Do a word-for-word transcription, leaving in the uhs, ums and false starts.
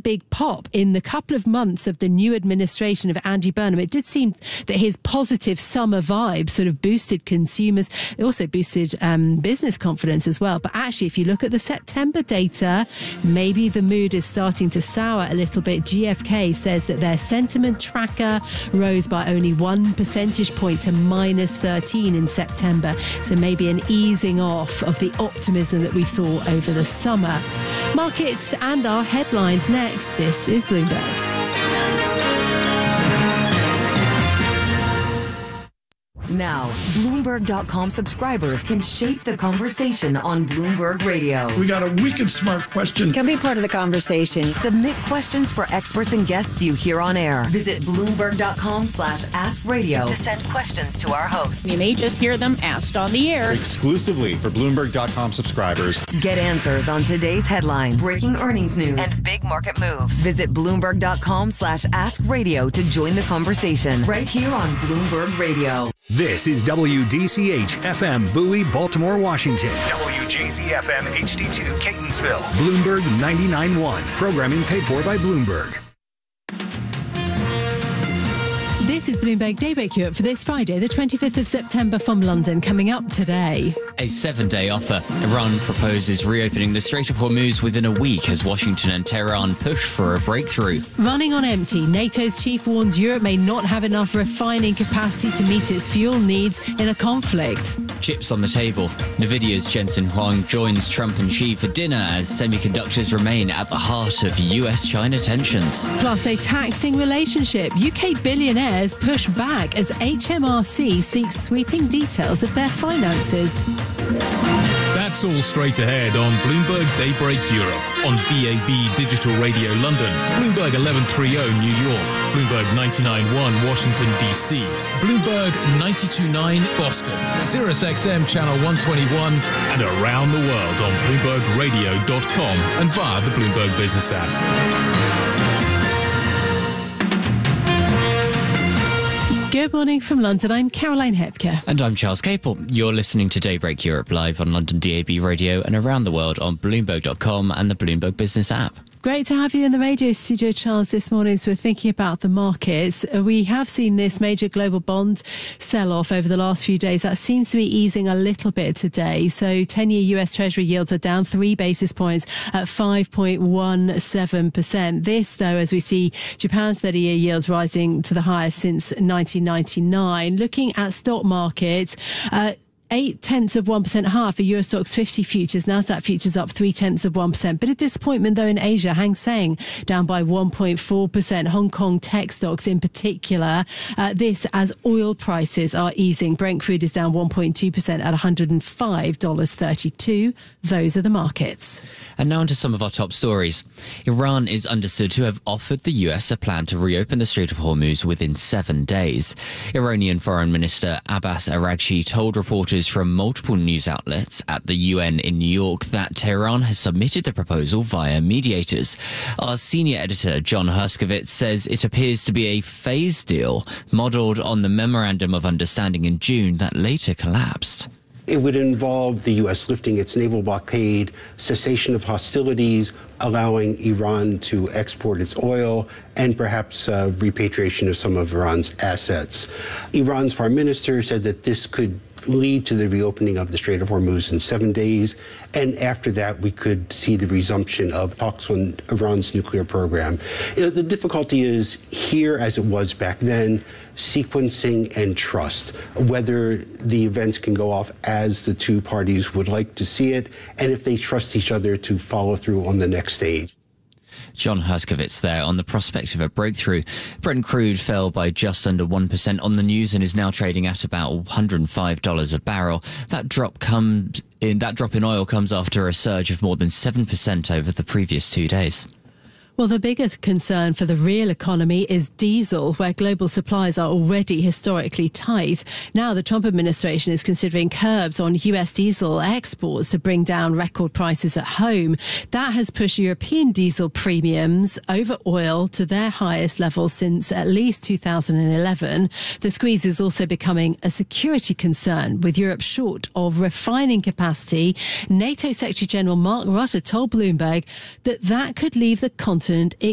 big pop in the couple of months of the new administration of Andy Burnham. It did seem that his positive summer vibe sort of boosted consumers. It also boosted um, business confidence as well. But actually, if you look at the September data, maybe the mood is starting to sour a little bit. G F K says that their sentiment tracker rose by only one percentage point to minus thirteen in September. So maybe an easing off of the optimism that we saw over the summer. Markets and our headlines next. This is Bloomberg. Now, Bloomberg dot com subscribers can shape the conversation on Bloomberg Radio. We got a wicked smart question. Can be part of the conversation. Submit questions for experts and guests you hear on air. Visit Bloomberg dot com slash ask radio to send questions to our hosts. You may just hear them asked on the air. Exclusively for Bloomberg dot com subscribers. Get answers on today's headlines, breaking earnings news, and big market moves. Visit Bloomberg dot com slash ask radio to join the conversation right here on Bloomberg Radio. This is W D C H F M Bowie, Baltimore, Washington. W J Z F M H D two, Catonsville. Bloomberg ninety-nine point one. Programming paid for by Bloomberg. This is Bloomberg Daybreak Europe for this Friday, the twenty-fifth of September from London. Coming up today. A seven-day offer. Iran proposes reopening the Strait of Hormuz within a week as Washington and Tehran push for a breakthrough. Running on empty, NATO's chief warns Europe may not have enough refining capacity to meet its fuel needs in a conflict. Chips on the table. Nvidia's Jensen Huang joins Trump and Xi for dinner as semiconductors remain at the heart of U S China tensions. Plus a taxing relationship. U K billionaires push back as H M R C seeks sweeping details of their finances. That's all straight ahead on Bloomberg Daybreak Europe, on B A B Digital Radio London, Bloomberg eleven thirty New York, Bloomberg ninety-nine point one Washington, D C, Bloomberg ninety-two point nine Boston, Sirius X M Channel one twenty-one, and around the world on Bloomberg Radio dot com and via the Bloomberg Business app. Good morning from London. I'm Caroline Hepker. And I'm Charles Capel. You're listening to Daybreak Europe live on London D A B Radio and around the world on Bloomberg dot com and the Bloomberg Business app. Great to have you in the radio studio, Charles, this morning. So we're thinking about the markets. We have seen this major global bond sell-off over the last few days. That seems to be easing a little bit today. So ten-year U S Treasury yields are down three basis points at five point one seven percent. This, though, as we see Japan's thirty-year yields rising to the highest since nineteen ninety-nine. Looking at stock markets, uh, Eight tenths of one percent higher for Euro Stoxx fifty futures. Nasdaq futures up three tenths of one percent. Bit of disappointment though in Asia. Hang Seng down by one point four percent. Hong Kong tech stocks in particular. Uh, this as oil prices are easing. Brent crude is down one point two percent at one hundred five dollars thirty-two. Those are the markets. And now onto some of our top stories. Iran is understood to have offered the U S a plan to reopen the Strait of Hormuz within seven days. Iranian Foreign Minister Abbas Araghchi told reporters from multiple news outlets at the U N in New York that Tehran has submitted the proposal via mediators. Our senior editor, John Herskovitz, says it appears to be a phased deal modelled on the Memorandum of Understanding in June that later collapsed. It would involve the U S lifting its naval blockade, cessation of hostilities, allowing Iran to export its oil, and perhaps uh, repatriation of some of Iran's assets. Iran's foreign minister said that this could lead to the reopening of the Strait of Hormuz in seven days, and after that we could see the resumption of talks on Iran's nuclear program. You know, the difficulty is here, as it was back then, sequencing and trust, whether the events can go off as the two parties would like to see it, and if they trust each other to follow through on the next stage. John Herskovitz there on the prospect of a breakthrough. Brent crude fell by just under one percent on the news and is now trading at about one hundred five dollars a barrel. That drop comes in, that drop in oil comes after a surge of more than seven percent over the previous two days. Well, the biggest concern for the real economy is diesel, where global supplies are already historically tight. Now the Trump administration is considering curbs on U S diesel exports to bring down record prices at home. That has pushed European diesel premiums over oil to their highest level since at least two thousand eleven. The squeeze is also becoming a security concern, with Europe short of refining capacity. NATO Secretary General Mark Rutte told Bloomberg that that could leave the continent